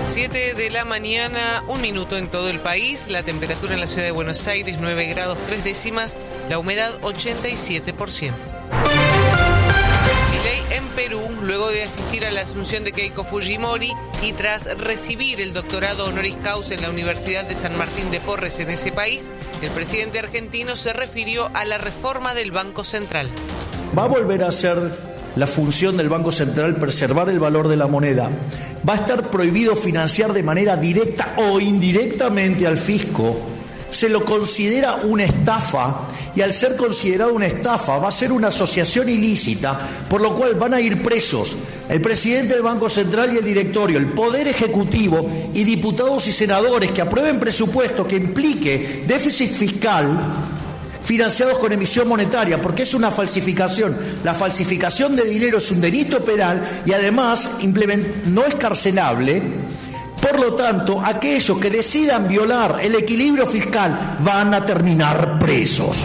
7 de la mañana, 1 minuto en todo el país. La temperatura en la ciudad de Buenos Aires, 9 grados 3 décimas. La humedad, 87%. Milei en Perú, luego de asistir a la asunción de Keiko Fujimori y tras recibir el doctorado honoris causa en la Universidad de San Martín de Porres en ese país, el presidente argentino se refirió a la reforma del Banco Central. Va a volver a ser la función del Banco Central preservar el valor de la moneda. Va a estar prohibido financiar de manera directa o indirectamente al fisco. Se lo considera una estafa y al ser considerado una estafa va a ser una asociación ilícita, por lo cual van a ir presos el presidente del Banco Central y el directorio, el Poder Ejecutivo y diputados y senadores que aprueben presupuesto que implique déficit fiscal financiados con emisión monetaria, porque es una falsificación. La falsificación de dinero es un delito penal y además no es carcelable. Por lo tanto, aquellos que decidan violar el equilibrio fiscal van a terminar presos.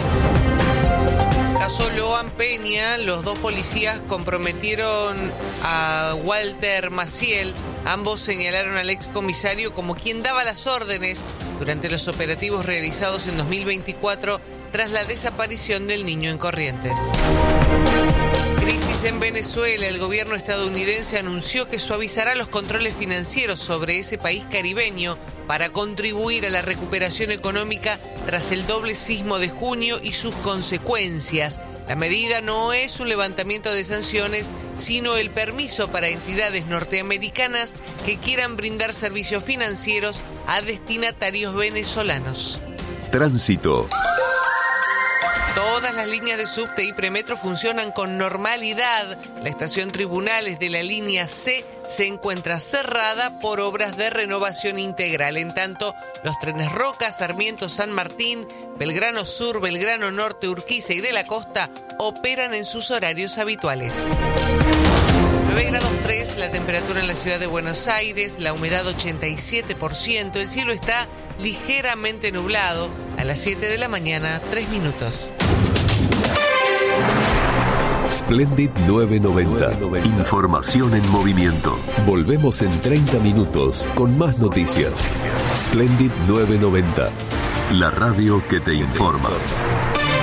Caso Loan Peña, los dos policías comprometieron a Walter Maciel. Ambos señalaron al excomisario como quien daba las órdenes durante los operativos realizados en 2024 tras la desaparición del niño en Corrientes. Crisis en Venezuela. El gobierno estadounidense anunció que suavizará los controles financieros sobre ese país caribeño para contribuir a la recuperación económica tras el doble sismo de junio y sus consecuencias. La medida no es un levantamiento de sanciones, sino el permiso para entidades norteamericanas que quieran brindar servicios financieros a destinatarios venezolanos. Tránsito. Todas las líneas de subte y premetro funcionan con normalidad. La estación Tribunales de la línea C se encuentra cerrada por obras de renovación integral. En tanto, los trenes Roca, Sarmiento, San Martín, Belgrano Sur, Belgrano Norte, Urquiza y de la Costa operan en sus horarios habituales. 9 grados 3, la temperatura en la ciudad de Buenos Aires, la humedad 87%, el cielo está ligeramente nublado. A las 7 de la mañana, 3 minutos. Splendid 990. Información en movimiento. Volvemos en 30 minutos con más noticias. Splendid 990. La radio que te informa.